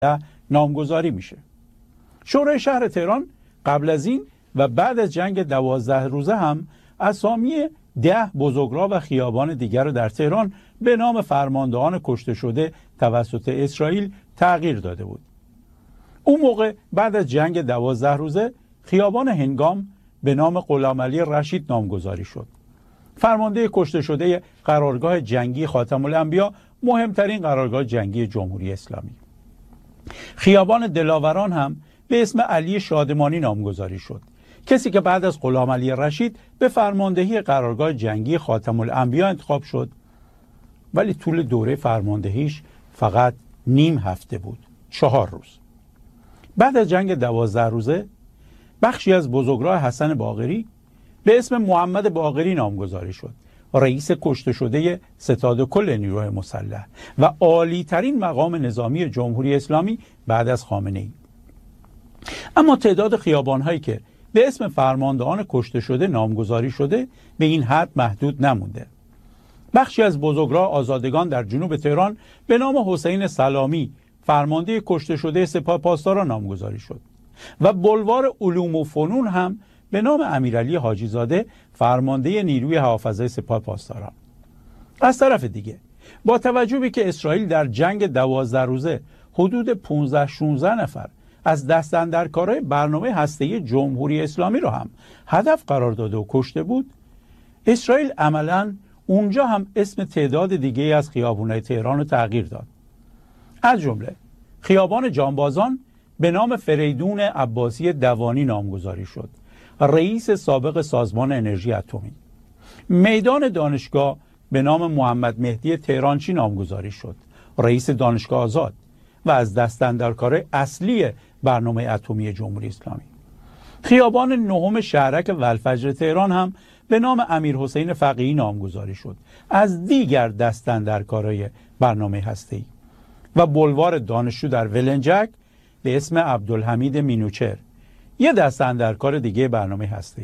نامگذاری میشه. شورای شهر تهران قبل از این و بعد از جنگ 12 روزه هم اسامی 10 بزرگراه و خیابان دیگر رو در تهران به نام فرماندهان کشته شده توسط اسرائیل تغییر داده بود. اون موقع بعد از جنگ 12 روزه خیابان هنگام به نام غلامعلی رشید نامگذاری شد. فرمانده کشته شده قرارگاه جنگی خاتم الانبیا، مهمترین قرارگاه جنگی جمهوری اسلامی. خیابان دلاوران هم به اسم علی شادمانی نامگذاری شد، کسی که بعد از غلامعلی رشید به فرماندهی قرارگاه جنگی خاتم الانبیا انتخاب شد، ولی طول دوره فرماندهیش فقط نیم هفته بود، 4 روز. بعد از جنگ 12 روزه بخشی از بزرگراه حسن باقری به اسم محمد باقری نامگذاری شد، رئیس کشته شده ستاد کل نیروهای مسلح و عالی ترین مقام نظامی جمهوری اسلامی بعد از خامنه‌ای. اما تعداد خیابان‌هایی که به اسم فرماندهان کشته شده نامگذاری شده به این حد محدود نمونده. بخشی از بزرگراه آزادگان در جنوب تهران به نام حسین سلامی، فرمانده کشته شده سپاه پاسداران نامگذاری شد و بلوار علوم و فنون هم به نام امیرعلی حاجی زاده، فرمانده نیروی هوافضای سپاه پاسداران. از طرف دیگه با توجه به که اسرائیل در جنگ 12 روزه حدود 15-16 نفر از دست اندرکارای برنامه هسته‌ای جمهوری اسلامی رو هم هدف قرار داده و کشته بود، اسرائیل عملاً اونجا هم اسم تعداد دیگه از خیابونای تهران رو تغییر داد. از جمله خیابان جانبازان به نام فریدون عباسی دوانی نامگذاری شد، رئیس سابق سازمان انرژی اتمی. میدان دانشگاه به نام محمد مهدی تهرانچی نامگذاری شد، رئیس دانشگاه آزاد و از دست اندرکار اصلی برنامه اتمی جمهوری اسلامی. خیابان نهم شهرک ولفجر تهران هم به نام امیر حسین فقیهی نامگذاری شد، از دیگر دست اندرکارای برنامه هسته‌ای. و بلوار دانشجو در ولنجک به اسم عبدالحمید مینوچر، یه دست اندرکار دیگه برنامه هسته‌ای.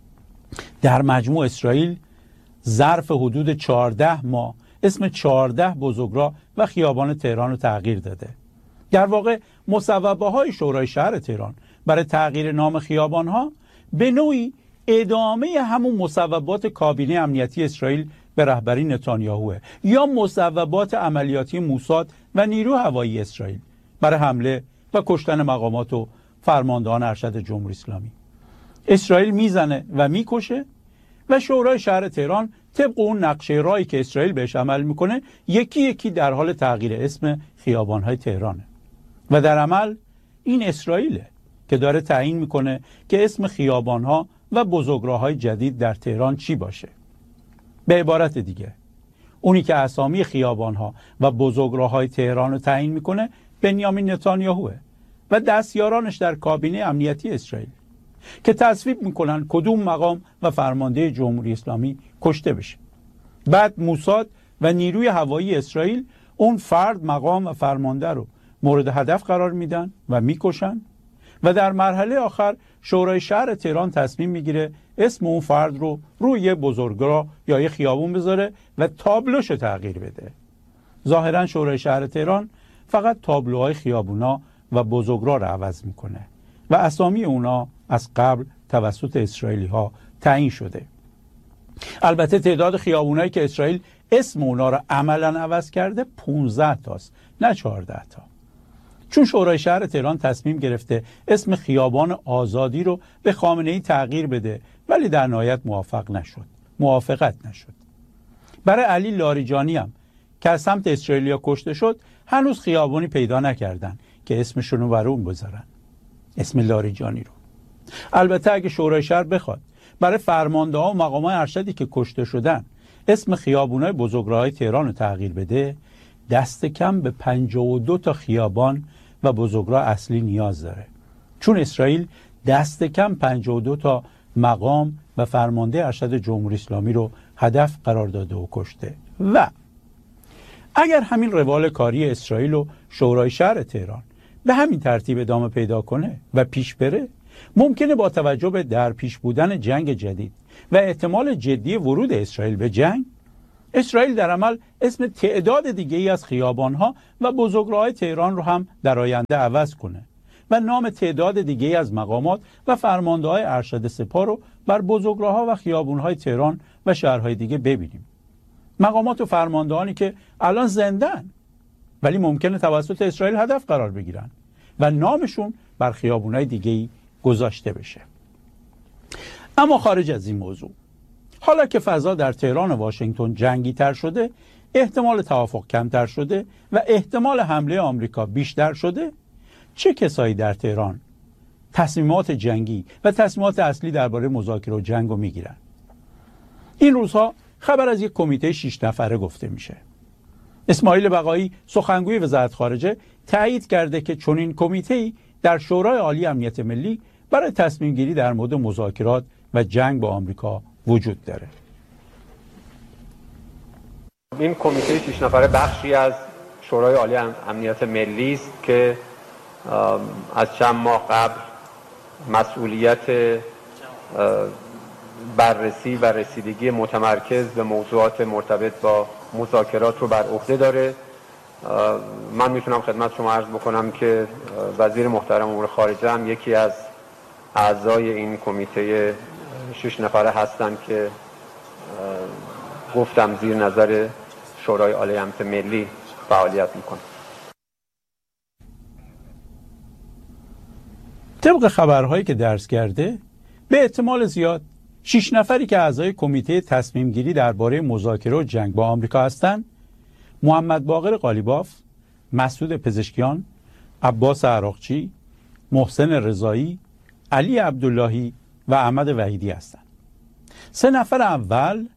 در مجموع اسرائیل ظرف حدود 14 ماه اسم 14 بزرگراه و خیابان تهران رو تغییر داده. در واقع مصوبه‌های شورای شهر تهران برای تغییر نام خیابان‌ها به نوعی ادامه همون مصوبات کابینه امنیتی اسرائیل به رهبری نتانیاهوه یا مصوبات عملیاتی موساد و نیرو هوایی اسرائیل برای حمله و کشتن مقامات و فرماندهان ارشد جمهوری اسلامی. اسرائیل میزنه و میکشه و شورای شهر تهران طبق اون نقشه راهی که اسرائیل بهش عمل میکنه یکی یکی در حال تغییر اسم خیابان‌های تهرانه و در عمل این اسرائیله که داره تعیین میکنه که اسم خیابان‌ها و بزرگراه‌های جدید در تهران چی باشه. به عبارت دیگه اونی که اسامی خیابان‌ها و بزرگراه‌های تهران رو تعیین میکنه بنیامین نتانیاهوه و دستیارانش در کابینه امنیتی اسرائیل که تصویب میکنن کدوم مقام و فرمانده جمهوری اسلامی کشته بشه. بعد موساد و نیروی هوایی اسرائیل اون فرد مقام و فرمانده رو مورد هدف قرار میدن و میکشن و در مرحله آخر شورای شهر تهران تصمیم میگیره اسم اون فرد رو روی یه بزرگراه یا یه خیابون بذاره و تابلوش تغییر بده. ظاهرا شورای شهر تهران فقط تابلوهای خیابونا و بزرگراه رو عوض میکنه و اسامی اونا از قبل توسط اسرائیلی ها تعیین شده. البته تعداد خیابونایی که اسرائیل اسم اونا رو عملا عوض کرده 15 تاست، نه 14 تا. چون شورای شهر تهران تصمیم گرفته اسم خیابان آزادی رو به خامنه‌ای تغییر بده ولی در نهایت موافقت نشد. برای علی لاریجانی هم که از سمت اسرائیلیا کشته شد هنوز خیابانی پیدا نکردن که اسمشون رو بر اون بذارن، اسم لاریجانی رو. البته اگه شورای شهر بخواد برای فرمانده‌ها و مقامات ارشدی که کشته شدن اسم خیابونای بزرگراه‌های تهران رو تغییر بده، دست کم به 52 تا خیابان و بزرگراه اصلی نیاز داره، چون اسرائیل دست کم 52 تا مقام و فرمانده ارشد جمهوری اسلامی رو هدف قرار داده و کشته. و اگر همین روال کاری اسرائیل و شورای شهر تهران به همین ترتیب ادامه پیدا کنه و پیش بره، ممکنه با توجه به در پیش بودن جنگ جدید و احتمال جدی ورود اسرائیل به جنگ اسرائیل در عمل اسم تعداد دیگه‌ای از خیابان‌ها و بزرگراه‌های تهران رو هم در آینده عوض کنه و نام تعداد دیگه‌ای از مقامات و فرمانده‌های ارشد سپاه رو بر بزرگراه‌ها و خیابان‌های تهران و شهرهای دیگه ببینیم. مقامات و فرماندهانی که الان زنده‌اند ولی ممکنه توسط اسرائیل هدف قرار بگیرن و نامشون بر خیابان‌های دیگه‌ای گذاشته بشه. اما خارج از این موضوع، حالا که فضا در تهران و واشنگتن جنگی تر شده، احتمال توافق کمتر شده و احتمال حمله آمریکا بیشتر شده، چه کسایی در تهران تصمیمات جنگی و تصمیمات اصلی درباره مذاکره و جنگ رو میگیرن؟ این روزها خبر از یک کمیته 6 نفره گفته میشه. اسماعیل بقایی سخنگوی وزارت خارجه تایید کرده که چنین کمیته‌ای در شورای عالی امنیت ملی برای تصمیم گیری در مورد مذاکرات و جنگ با آمریکا وجود داره. این کمیته 6 نفره بخشی از شورای عالی امنیت ملی است که از چند ماه قبل مسئولیت بررسی و رسیدگی متمرکز به موضوعات مرتبط با مذاکرات رو بر عهده داره. من میتونم خدمت شما عرض بکنم که وزیر محترم امور خارجه هم یکی از اعضای این کمیته 6 نفره هستند که گفتم زیر نظر شورای عالی امنیت ملی فعالیت میکنه. طبق خبرهایی که درس کرده، به احتمال زیاد 6 نفری که اعضای کمیته تصمیم گیری درباره مذاکره و جنگ با آمریکا هستند، محمد باقر قالیباف، مسعود پزشکیان، عباس عراقچی، محسن رضایی، علی عبداللهی و احمد وحیدی هستند. 3 نفر اول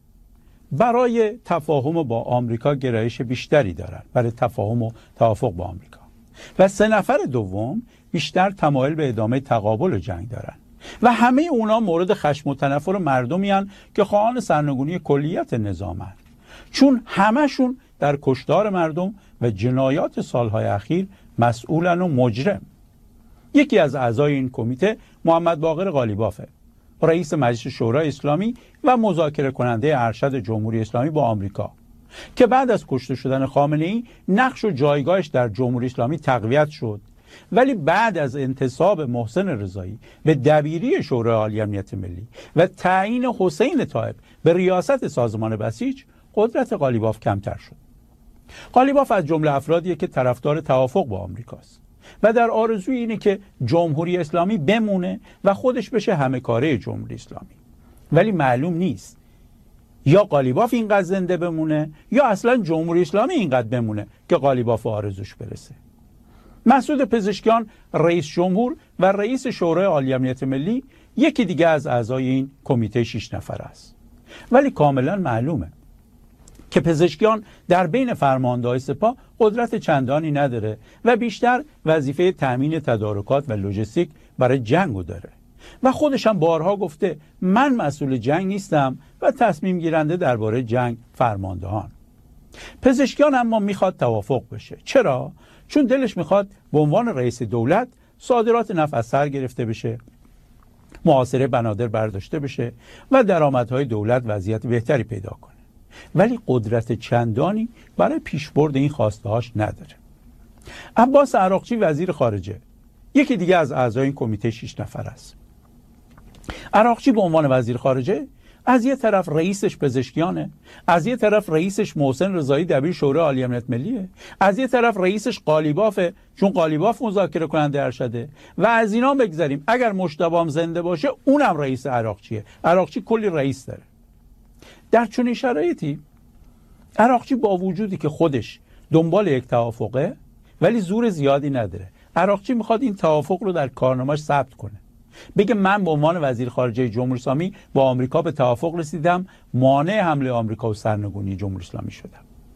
برای تفاهم با آمریکا گرایش بیشتری دارند، برای تفاهم و توافق با آمریکا، و 3 نفر دوم بیشتر تمایل به ادامه تقابل جنگ دارند و همه اونا مورد خشم و تنفر مردمی هستند که خواهان سرنگونی کلیت نظام هستند، چون همشون در کشتار مردم و جنایات سالهای اخیر مسئولن و مجرم. یکی از اعضای این کمیته محمد باقر قالیبافه، رئیس مجلس شورای اسلامی و مذاکره کننده ارشد جمهوری اسلامی با آمریکا، که بعد از کشته شدن خامنه‌ای نقش و جایگاهش در جمهوری اسلامی تقویت شد، ولی بعد از انتصاب محسن رضایی به دبیری شورای عالی امنیت ملی و تعیین حسین طایب به ریاست سازمان بسیج، قدرت قالیباف کمتر شد. قالیباف از جمله افرادیه که طرفدار توافق با آمریکاست و در آرزوی اینه که جمهوری اسلامی بمونه و خودش بشه همه کاره جمهوری اسلامی، ولی معلوم نیست یا قالیباف اینقدر زنده بمونه یا اصلا جمهوری اسلامی اینقدر بمونه که قالیباف آرزوش برسه. مسعود پزشکیان، رئیس جمهور و رئیس شورای عالی امنیت ملی، یکی دیگه از اعضای این کمیته 6 نفره است، ولی کاملا معلومه که پزشکیان در بین فرمانده‌های سپاه قدرت چندانی نداره و بیشتر وظیفه تأمین تدارکات و لوجستیک برای جنگو داره و خودش هم بارها گفته من مسئول جنگ نیستم و تصمیم گیرنده درباره جنگ فرماندهان. پزشکیان اما میخواد توافق بشه. چرا؟ چون دلش میخواد به عنوان رئیس دولت صادرات نفت از سر گرفته بشه، محاصره بنادر برداشته بشه و درآمدهای دولت وضعیت بهتری پیدا کنه، ولی قدرت چندانی برای پیشبرد این خواسته‌هاش نداره. عباس عراقچی، وزیر خارجه، یکی دیگه از اعضای این کمیته 6 نفر است. عراقچی به عنوان وزیر خارجه از یه طرف رئیسش پزشکیانه، از یه طرف رئیسش محسن رضایی دبیر شورای عالی امنیت ملیه، از یه طرف رئیسش قالیبافه چون قالیباف مذاکره کننده ارشده، و از اینا بگذاریم اگر مجتبی هم زنده باشه اونم رئیس عراقچیه. عراقچی کلی رئیس داره. در چنین شرایطی عراقچی با وجودی که خودش دنبال یک توافقه ولی زور زیادی نداره. عراقچی میخواد این توافق رو در کارنامه‌اش ثبت کنه، بگه من به عنوان وزیر خارجه جمهوری اسلامی با آمریکا به توافق رسیدم، مانع حمله آمریکا و سرنگونی جمهوری اسلامی شدم.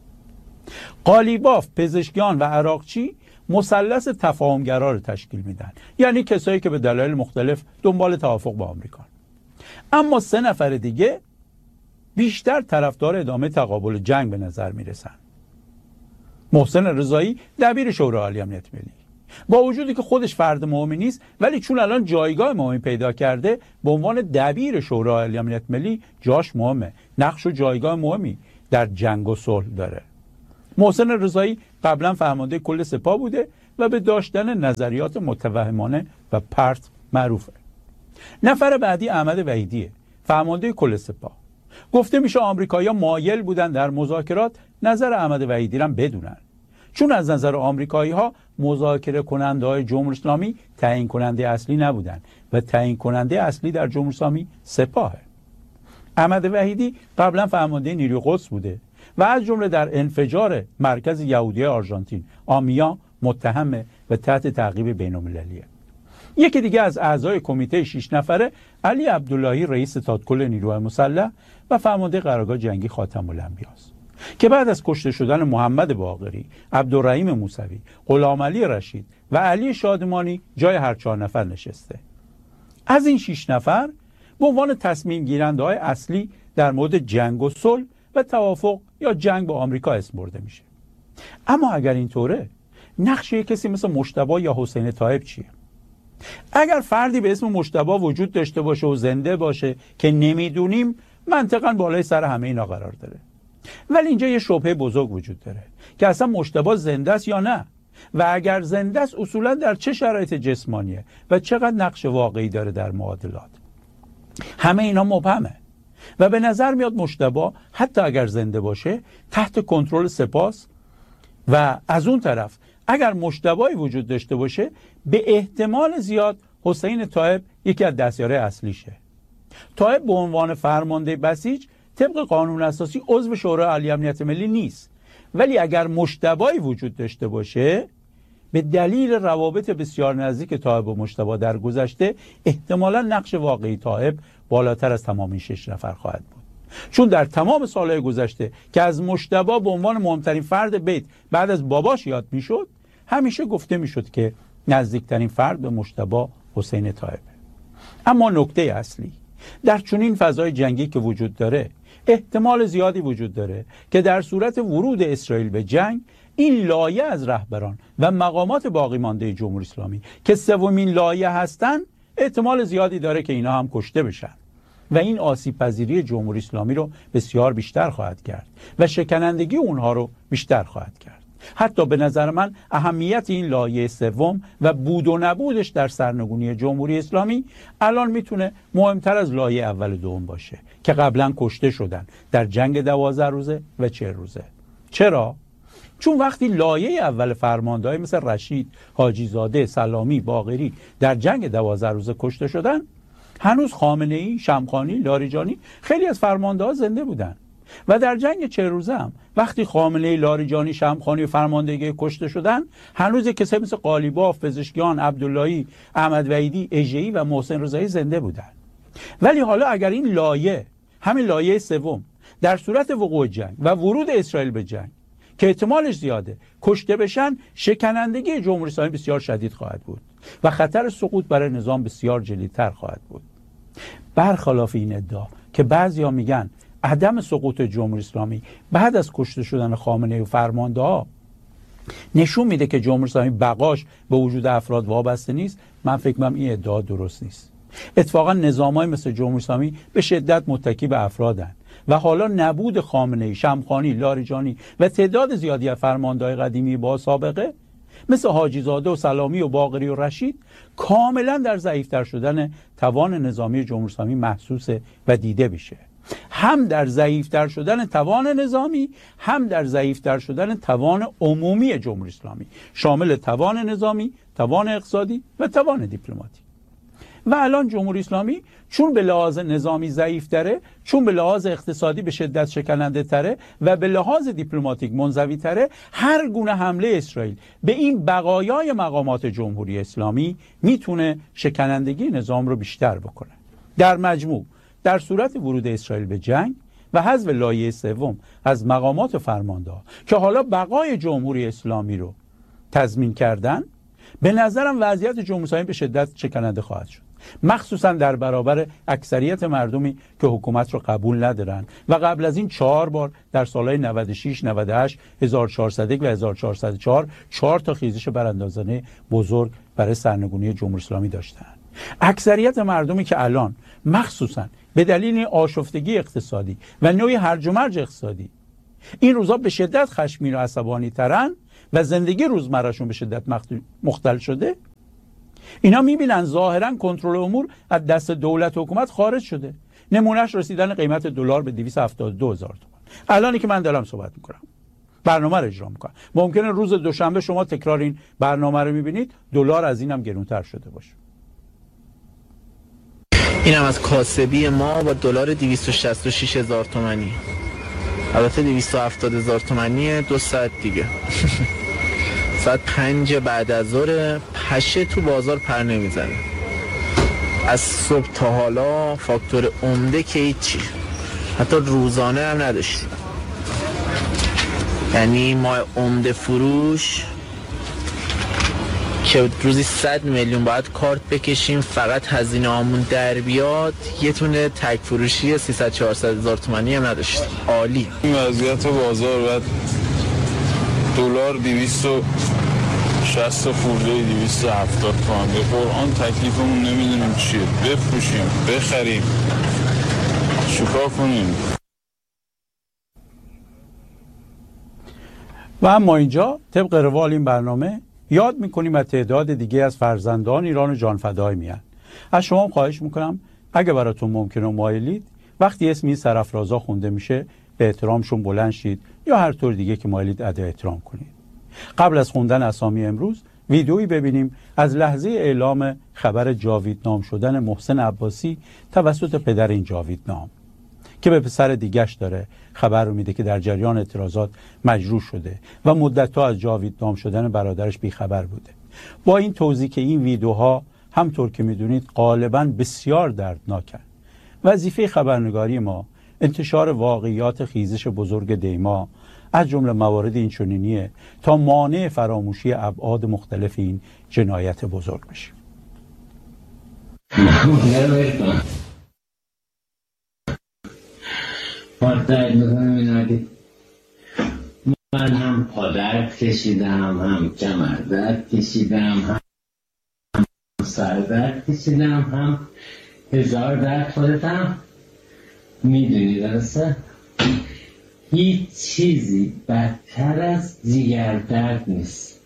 قالیباف، پزشکیان و عراقچی مثلث تفاهمگرا رو تشکیل میدن، یعنی کسایی که به دلایل مختلف دنبال توافق با آمریکا. اما 3 نفر دیگه بیشتر طرفدار ادامه تقابل جنگ به نظر میرسن. محسن رضایی دبیر شورای عالی امنیت ملی، با وجودی که خودش فرد مهمی نیست ولی چون الان جایگاه مهمی پیدا کرده به عنوان دبیر شورای عالی امنیت ملی جاش مهمه، نقش و جایگاه مهمی در جنگ و صلح داره. محسن رضایی قبلا فرمانده کل سپاه بوده و به داشتن نظریات متوهمانه و پرت معروفه. نفر بعدی احمد وحیدیه، فرمانده کل سپاه. گفته میشه آمریکایی‌ها مایل بودن در مذاکرات نظر احمد وحیدی را بدونن، چون از نظر آمریکایی‌ها مذاکره کننده‌های جمهوری اسلامی تعیین کننده اصلی نبودن و تعیین کننده اصلی در جمهوری اسلامی سپاهه. احمد وحیدی قبلا فرمانده نیروی قدس بوده و از جمله در انفجار مرکز یهودی آرژانتین آمیا متهمه و تحت تعقیب بین‌المللیه. یکی دیگه از اعضای کمیته 6 نفره علی عبداللهی رئیس ستادکل نیروهای مسلح و فرمانده قرارگاه جنگی خاتم الانبیاء است که بعد از کشته شدن محمد باقری، عبدالرحیم موسوی، غلامعلی رشید و علی شادمانی جای هر 4 نفر نشسته. از این 6 نفر به عنوان تصمیم گیرنده های اصلی در مورد جنگ و صلح و توافق یا جنگ با آمریکا اسم برده میشه. اما اگر اینطوره، نقش کسی مثل مجتبی یا حسین طایب چیه؟ اگر فردی به اسم مجتبی وجود داشته باشه و زنده باشه که نمیدونیم، منطقاً بالای سر همه اینا قرار داره. ولی اینجا یه شبهه بزرگ وجود داره که اصلا مجتبی زنده است یا نه، و اگر زنده است اصولاً در چه شرایط جسمانیه و چقدر نقش واقعی داره در معادلات. همه اینا مبهمه و به نظر میاد مجتبی حتی اگر زنده باشه تحت کنترل سپاس، و از اون طرف اگر مجتبی وجود داشته باشه به احتمال زیاد حسین طایب یکی از دستیارای اصلیشه. طایب به عنوان فرمانده بسیج طبق قانون اساسی عضو شورای عالی امنیت ملی نیست، ولی اگر مجتبی وجود داشته باشه به دلیل روابط بسیار نزدیک طایب و مجتبی در گذشته احتمالاً نقش واقعی طایب بالاتر از تمام این 6 نفر خواهد بود، چون در تمام سالهای گذشته که از مجتبی به عنوان مهمترین فرد بیت بعد از باباش یاد میشد، همیشه گفته میشد که نزدیکترین فرد به مجتبی حسین طایبه. اما نکته اصلی در چنین فضای جنگی که وجود داره، احتمال زیادی وجود داره که در صورت ورود اسرائیل به جنگ این لایه از رهبران و مقامات باقی مانده جمهوری اسلامی که سومین لایه هستن، احتمال زیادی داره که اینا هم کشته بشن و این آسیب پذیری جمهوری اسلامی رو بسیار بیشتر خواهد کرد و شکنندگی اونها رو بیشتر خواهد کرد. حتی به نظر من اهمیت این لایه سوم و بود و نبودش در سرنگونی جمهوری اسلامی الان میتونه مهمتر از لایه اول و دوم باشه که قبلا کشته شدن در جنگ 12 روزه و 40 روزه. چرا؟ چون وقتی لایه اول فرمانده‌های مثل رشید، حاجی زاده، سلامی، باقری در جنگ 12 روزه کشته شدن، هنوز خامنه‌ای، شمخانی، لاریجانی خیلی از فرمانده‌ها زنده بودن و در جنگ 40 روزه هم وقتی خامنه‌ای، لاریجانی، شمخانی و فرماندهی کشته شدن، هنوز کسایی مثل قالیباف، پزشکیان، عبداللهی، احمد وحیدی، اژه‌ای و محسن رضایی زنده بودن. ولی حالا اگر این لایه، همین لایه سوم، در صورت وقوع جنگ و ورود اسرائیل به جنگ که احتمالش زیاده کشته بشن، شکنندگی جمهوری اسلامی بسیار شدید خواهد بود و خطر سقوط برای نظام بسیار جلی‌تر خواهد بود. برخلاف این ادعا که بعضیا میگن عدم سقوط جمهوری اسلامی بعد از کشته شدن خامنه‌ای و فرمانده‌ها نشون میده که جمهوری اسلامی بقاش به وجود افراد وابسته نیست، من فکر می‌کنم این ادعا درست نیست. اتفاقا نظام‌های مثل جمهوری اسلامی به شدت متکی به افرادن و حالا نبود خامنه‌ای، شمخانی، لاریجانی و تعداد زیادی از فرمانده‌های قدیمی با سابقه مثل حاجی زاده و سلامی و باقری و رشید کاملا در ضعیف‌تر شدن توان نظامی جمهوری اسلامی محسوس و دیده میشه. هم در ضعیف‌تر شدن توان نظامی، هم در ضعیف‌تر شدن توان عمومی جمهوری اسلامی، شامل توان نظامی، توان اقتصادی و توان دیپلماتیک. و الان جمهوری اسلامی چون به لحاظ نظامی ضعیف تره، چون به لحاظ اقتصادی به شدت شکننده تره و به لحاظ دیپلماتیک منزوی تره، هر گونه حمله اسرائیل به این بقایای مقامات جمهوری اسلامی میتونه شکنندگی نظام رو بیشتر بکنه. در مجموع در صورت ورود اسرائیل به جنگ و حذف لایه سوم از مقامات فرمانده‌ها که حالا بقای جمهوری اسلامی رو تضمین کردن، به نظرم وضعیت جمهوری اسلامی به شدت شکننده خواهد شد، مخصوصا در برابر اکثریت مردمی که حکومت رو قبول ندارن و قبل از این 4 بار در سالهای 96 98 1401 و 1404 4 تا خیزش براندازانه بزرگ برای سرنگونی جمهوری اسلامی داشتن. اکثریت مردمی که الان مخصوصا به دلیل آشفتگی اقتصادی و نوع هرج و مرج اقتصادی این روزا به شدت خشمگین و عصبانی ترن و زندگی روزمرهشون به شدت مختل شده. اینا میبینن ظاهرا کنترل امور از دست دولت و حکومت خارج شده. نمونهش رسیدن قیمت دلار به 272,000 تومان. الانی که من دارم صحبت میکنم برنامه رو اجرا میکنم، ممکنه روز دوشنبه شما تکرار این برنامه رو میبینید دلار از اینم گرونتر شده باشه. اینم از کاسبی ما با دلار 266,000 تومانی. البته 270,000 تومانی 2 ساعت دیگه. ساعت 5 بعد از ظهر پشه تو بازار پر نمیزنه. از صبح تا حالا فاکتور عمده که هیچی، حتی روزانه هم نداشتیم. یعنی ما عمده فروش که روزی 100 میلیون باید کارت بکشیم فقط هزینه هامون در بیاد، یه تونه تک فروشی 300-400,000 تومانی هم نداشتیم. عالی. این وضعیت بازار بعد دلار 260 خورده 270 تومان به قرآن تکلیفمون نمیدونیم چیه، بفروشیم بخریم چیکار کنیم. و اما اینجا طبق روال این برنامه یاد میکنیم از تعداد دیگه از فرزندان ایران و جانفدای میان. از شما خواهش میکنم اگه براتون ممکنه و مایلید وقتی اسم این سرافرازا خونده میشه به احترامشون بلند شید یا هر طور دیگه که مایلید ادای احترام کنید. قبل از خوندن اسامی امروز ویدئویی ببینیم از لحظه اعلام خبر جاویدنام شدن محسن عباسی توسط پدر این جاویدنام که به پسر دیگش داره خبر رو میده که در جریان اعتراضات مجروح شده و مدت‌ها از جاویدنام شدن برادرش بیخبر بوده. با این توضیح که این ویدیوها همطور که میدونید غالباً بسیار دردناکن. وظیفه خبرنگاری ما انتشار واقعیات خیزش بزرگ دیما از جمله موارد این چنینیه تا مانع فراموشی ابعاد مختلف این جنایت بزرگ بشه. من هم پادرد کشیدم، هم کمردرد کشیدم، هم سردرد کشیدم، هم هزار درد. خودتم میدونی درسته؟ هیچ چیزی بدتر از جگر درد نیست.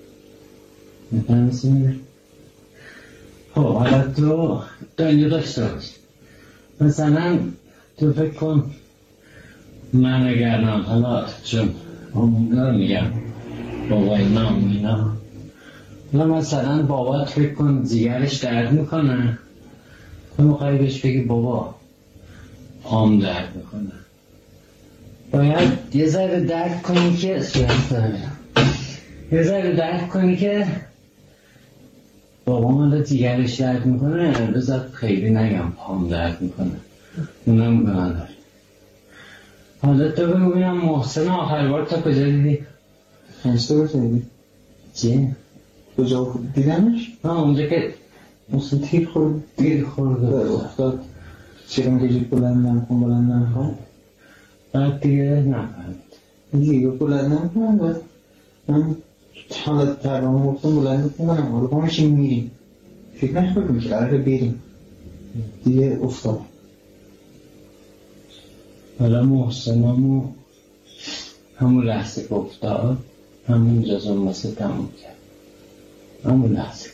میفهمی؟ خب حالا تو اینو داشته باش. مثلا تو فکر کن من اگرم حالا چون همونگاه میگم بابای نام اینا، مثلا بابات فکر کن جگرش درد میکنه، تو میخوایی بهش بگی بابا پام درد میکنه، باید یه ذره درد کنی که بابا من جگرش درد میکنه، بذار خیلی نگم پام درد میکنه، اونم به من داری. حالا تو بگویم محسن آخر بار تا کجا دیدی؟ خمسته رو دیدی؟ چی؟ کجا دیدنش؟ اونجا که محسن تیر خورده افتاد چیرم گجید بلند نمیخوام بعد دیگه نفهمید دیگه بلند نمیخوام من حالا ترمامه محسن بلند نمیخوام حالا پامشیم میریم فکر نخوردیم که قراره بریم دیگه افتاد. حالا محسنامو همون لحظه که افتاد همون جزا مثل تموم کرد، همون لحظه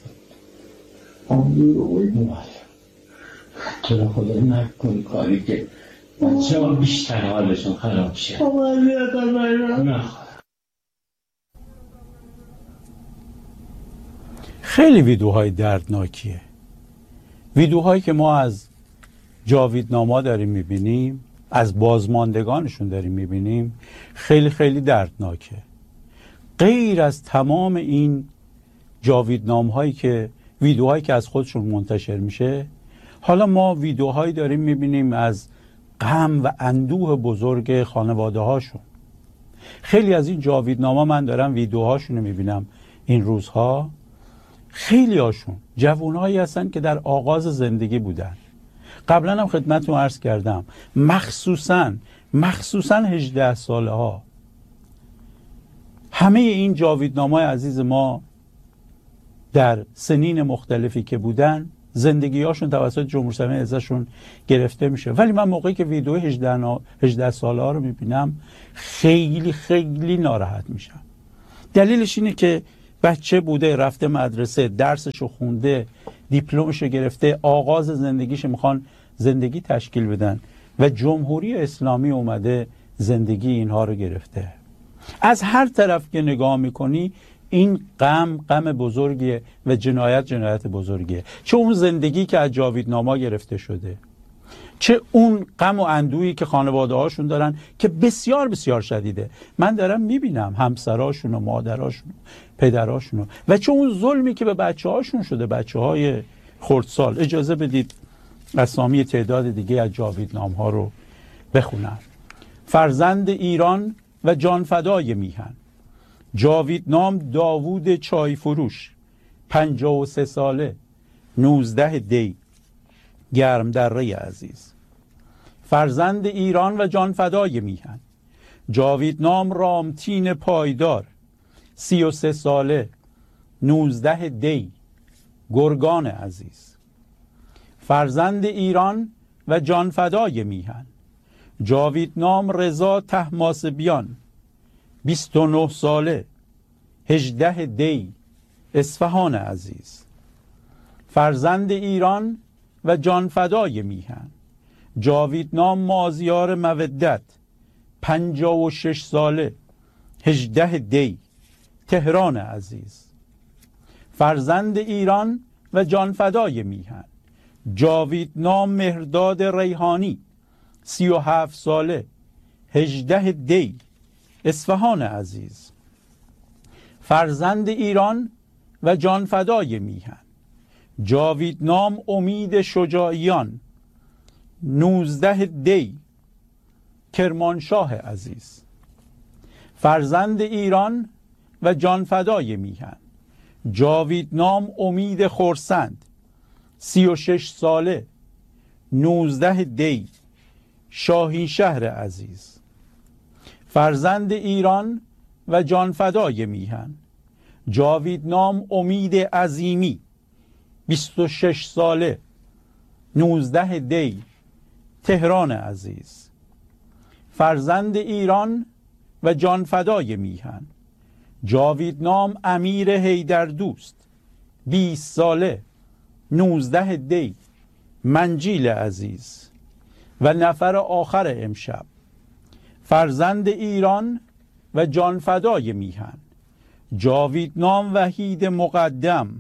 تو رو خدا نکن کاری که بچه ها بیشتر حالشون خراب شد. خیلی ویدیوهای دردناکیه، ویدیوهایی که ما از جاویدناما داریم میبینیم، از بازماندگانشون داریم میبینیم، خیلی خیلی دردناکه. غیر از تمام این جاویدنام هایی که ویدیوهایی که از خودشون منتشر میشه، حالا ما ویدیوهایی داریم میبینیم از غم و اندوه بزرگ خانواده هاشون. خیلی از این جاویدناما من دارم ویدیوهاشون رو میبینم این روزها. خیلی هاشون جوانهایی هستن که در آغاز زندگی بودن. قبلا هم خدمتتون عرض کردم مخصوصاً 18 ساله ها. همه این جاویدنامای عزیز ما در سنین مختلفی که بودن زندگی‌هاشون توسط جمهوری اسلامی ازشون گرفته میشه. ولی من موقعی که ویدیو 18 ساله ها رو میبینم خیلی خیلی ناراحت میشم. دلیلش اینه که بچه بوده، رفته مدرسه، درسشو خونده، دیپلمشو گرفته، آغاز زندگیش میخوان زندگی تشکیل بدن و جمهوری اسلامی اومده زندگی اینها رو گرفته. از هر طرف که نگاه میکنی این غم بزرگیه و جنایت بزرگیه. چه اون زندگی که از جاویدنامه گرفته شده، چه اون غم و اندویی که خانواده هاشون دارن که بسیار بسیار شدیده. من دارم میبینم همسراشون و مادراشون و پدراشون، و چه اون ظلمی که به بچه هاشون شده، بچه های خردسال. اجازه بدید اسامی تعداد دیگه از جاویدنامه ها رو بخونم. فرزند ایران و جانفدای میهن. جاویدنام داوود چای فروش، 53 ساله، 19 دی، گرم دره عزیز. فرزند ایران و جانفدای میهن. جاویدنام رامتین پایدار، 33 ساله، 19 دی، گرگان عزیز. فرزند ایران و جانفدای میهن. جاویدنام رضا طهماسبیان، 29 ساله، 18 دی، اصفهان عزیز. فرزند ایران و جانفدای میهن. جاویدنام مازیار مودت، 56 ساله، 18 دی، تهران عزیز. فرزند ایران و جانفدای میهن. جاویدنام مهرداد ریحانی، 37 ساله، 18 دی، اصفهان عزیز. فرزند ایران و جانفدای میهن. جاویدنام امید شجاعیان، 19 دی، کرمانشاه عزیز. فرزند ایران و جانفدای میهن. جاویدنام امید خرسند، 36 ساله، 19 دی، شاهین شهر عزیز. فرزند ایران و جانفدای میهن. جاویدنام امید عظیمی، 26 ساله، 19 دی، تهران عزیز. فرزند ایران و جانفدای میهن. جاویدنام امیر حیدردوست، 20 ساله، 19 دی، منجیل عزیز. و نفر آخر امشب، فرزند ایران و جانفدای میهن. جاویدنام وحید مقدم،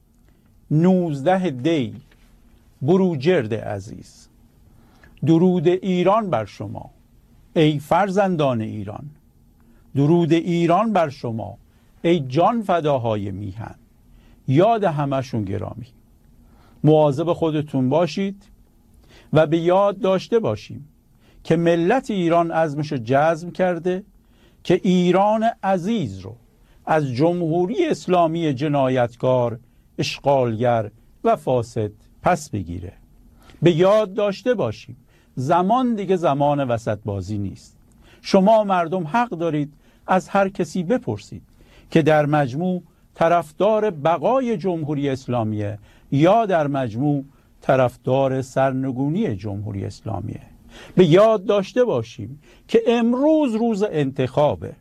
19 دی، بروجرد عزیز. درود ایران بر شما ای فرزندان ایران. درود ایران بر شما ای جانفداهای میهن. یاد همشون گرامی. مواظب خودتون باشید و به یاد داشته باشیم که ملت ایران عزمشو جزم کرده که ایران عزیز رو از جمهوری اسلامی جنایتکار، اشغالگر و فاسد پس بگیره. به یاد داشته باشیم زمان دیگه زمان وسط بازی نیست. شما مردم حق دارید از هر کسی بپرسید که در مجموع طرفدار بقای جمهوری اسلامیه یا در مجموع طرفدار سرنگونی جمهوری اسلامیه. به یاد داشته باشیم که امروز روز انتخابه،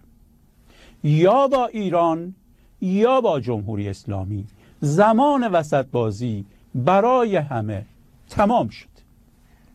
یا با ایران یا با جمهوری اسلامی. زمان وسط بازی برای همه تمام شد.